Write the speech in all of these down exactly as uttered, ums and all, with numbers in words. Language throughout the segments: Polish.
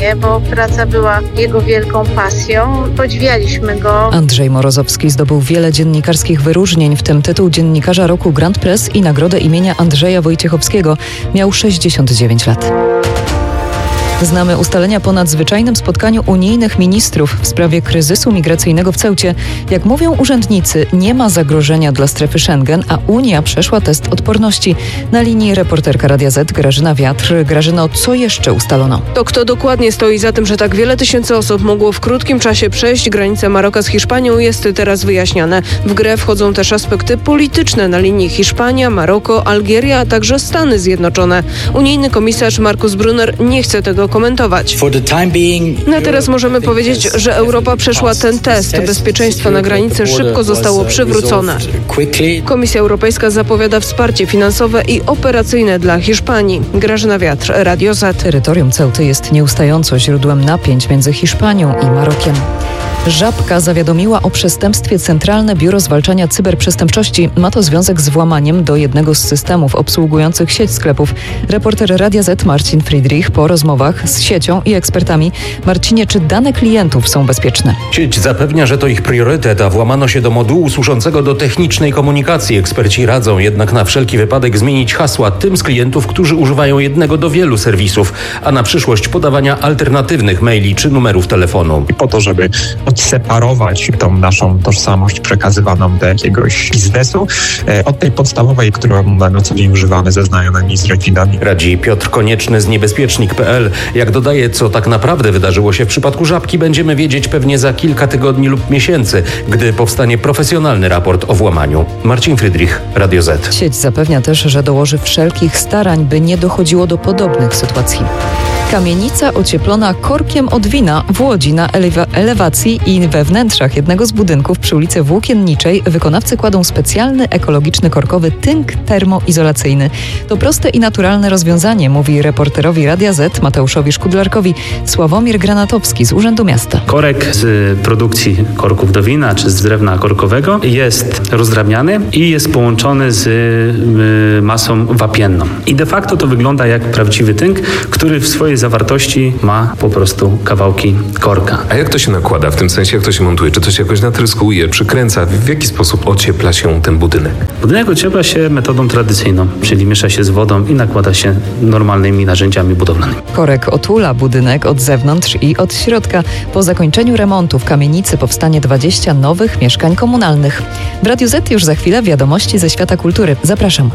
żałuję, bo praca była jego wielką pasją. Podziwialiśmy go. Andrzej Morozowski zdobył wiele dziennikarskich wyróżnień, w tym tytuł Dziennikarza Roku Grand Press i nagrodę imienia Andrzeja Wojciechowskiego. Miał sześćdziesiąt dziewięć lat. Znamy ustalenia po nadzwyczajnym spotkaniu unijnych ministrów w sprawie kryzysu migracyjnego w Ceucie. Jak mówią urzędnicy, nie ma zagrożenia dla strefy Schengen, a Unia przeszła test odporności. Na linii reporterka Radia Z Grażyna Wiatr. Grażyno, co jeszcze ustalono? To kto dokładnie stoi za tym, że tak wiele tysięcy osób mogło w krótkim czasie przejść granicę Maroka z Hiszpanią, jest teraz wyjaśniane. W grę wchodzą też aspekty polityczne na linii Hiszpania, Maroko, Algieria, a także Stany Zjednoczone. Unijny komisarz Markus Brunner nie chce tego komentować. Na teraz możemy powiedzieć, że Europa przeszła ten test. Bezpieczeństwo na granicy szybko zostało przywrócone. Komisja Europejska zapowiada wsparcie finansowe i operacyjne dla Hiszpanii. Grażyna Wiatr, Radio Z. Terytorium Ceuty jest nieustająco źródłem napięć między Hiszpanią i Marokiem. Żabka zawiadomiła o przestępstwie Centralne Biuro Zwalczania Cyberprzestępczości. Ma to związek z włamaniem do jednego z systemów obsługujących sieć sklepów. Reporter Radia Z Marcin Friedrich po rozmowach z siecią i ekspertami. Marcinie, czy dane klientów są bezpieczne? Sieć zapewnia, że to ich priorytet, a włamano się do modułu służącego do technicznej komunikacji. Eksperci radzą jednak na wszelki wypadek zmienić hasła tym z klientów, którzy używają jednego do wielu serwisów, a na przyszłość podawania alternatywnych maili czy numerów telefonu. I po to, żeby odseparować tą naszą tożsamość przekazywaną do jakiegoś biznesu od tej podstawowej, którą na co dzień używamy ze znajomymi, z rodzinami. Radzi Piotr Konieczny z niebezpiecznik kropka pe el. Jak dodaje, co tak naprawdę wydarzyło się w przypadku Żabki, będziemy wiedzieć pewnie za kilka tygodni lub miesięcy, gdy powstanie profesjonalny raport o włamaniu. Marcin Friedrich, Radio Z. Sieć zapewnia też, że dołoży wszelkich starań, by nie dochodziło do podobnych sytuacji. Kamienica ocieplona korkiem od wina w Łodzi. Na elewa- elewacji i we wnętrzach jednego z budynków przy ulicy Włókienniczej wykonawcy kładą specjalny ekologiczny korkowy tynk termoizolacyjny. To proste i naturalne rozwiązanie, mówi reporterowi Radia Z Mateuszowi Szkudlarkowi Sławomir Granatowski z Urzędu Miasta. Korek z produkcji korków do wina czy z drewna korkowego jest rozdrabniany i jest połączony z y, masą wapienną. I de facto to wygląda jak prawdziwy tynk, który w swojej zawartości ma po prostu kawałki korka. A jak to się nakłada? W tym sensie, jak to się montuje? Czy to się jakoś natryskuje, przykręca? W jaki sposób ociepla się ten budynek? Budynek ociepla się metodą tradycyjną, czyli miesza się z wodą i nakłada się normalnymi narzędziami budowlanymi. Korek otula budynek od zewnątrz i od środka. Po zakończeniu remontu w kamienicy powstanie dwadzieścia nowych mieszkań komunalnych. W Radiu Z już za chwilę wiadomości ze świata kultury. Zapraszam.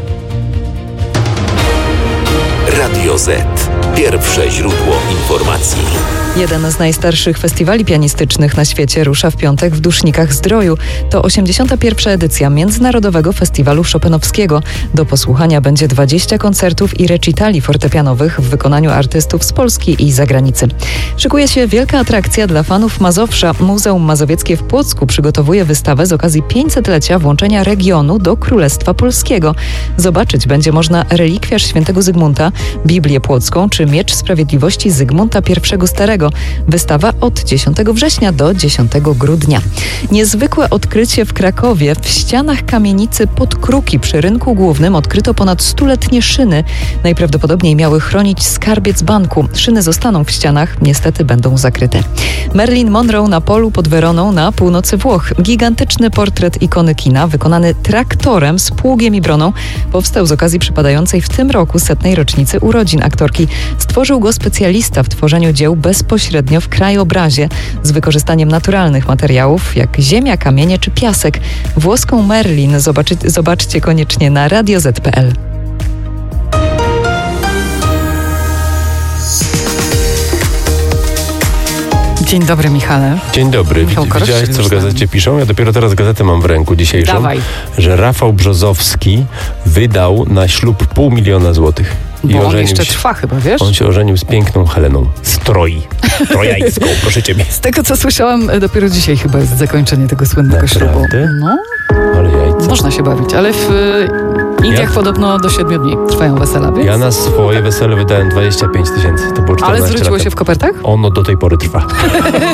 Radio Z. Pierwsze źródło informacji. Jeden z najstarszych festiwali pianistycznych na świecie rusza w piątek w Dusznikach Zdroju. To osiemdziesiąta pierwsza edycja Międzynarodowego Festiwalu Chopinowskiego. Do posłuchania będzie dwadzieścia koncertów i recitali fortepianowych w wykonaniu artystów z Polski i zagranicy. Szykuje się wielka atrakcja dla fanów Mazowsza. Muzeum Mazowieckie w Płocku przygotowuje wystawę z okazji pięćsetlecia włączenia regionu do Królestwa Polskiego. Zobaczyć będzie można relikwiarz świętego Zygmunta, Biblię Płocką czy Miecz Sprawiedliwości Zygmunta I Starego. Wystawa od dziesiątego września do dziesiątego grudnia. Niezwykłe odkrycie w Krakowie. W ścianach kamienicy Podkruki przy rynku głównym odkryto ponad stuletnie szyny. Najprawdopodobniej miały chronić skarbiec banku. Szyny zostaną w ścianach, niestety będą zakryte. Marilyn Monroe na polu pod Weroną na północy Włoch. Gigantyczny portret ikony kina wykonany traktorem z pługiem i broną powstał z okazji przypadającej w tym roku setnej rocznicy urodzin aktorki. Stworzył go specjalista w tworzeniu dzieł bezpośrednio w krajobrazie z wykorzystaniem naturalnych materiałów jak ziemia, kamienie czy piasek. Włoską Marilyn zobaczy, zobaczcie koniecznie na radio zet kropka pe el. Dzień dobry, Michale. Dzień dobry. Michał Korosz, Widziałeś, co w gazecie piszą? Ja dopiero teraz gazetę mam w ręku dzisiejszą. Dawaj. Że Rafał Brzozowski wydał na ślub pół miliona złotych. I Bo on jeszcze się, trwa chyba, wiesz? On się ożenił z piękną Heleną z Troi. Trojańską, proszę ciebie. Z tego, co słyszałam, dopiero dzisiaj chyba jest zakończenie tego słynnego Naprawdę? ślubu. No, ale jajca. Można się bawić, ale w y, Indiach ja? podobno do siedmiu dni trwają wesela, więc... Ja na swoje wesele wydałem dwadzieścia pięć tysięcy. To było czternaście Ale zwróciło lat. się w kopertach? Ono do tej pory trwa.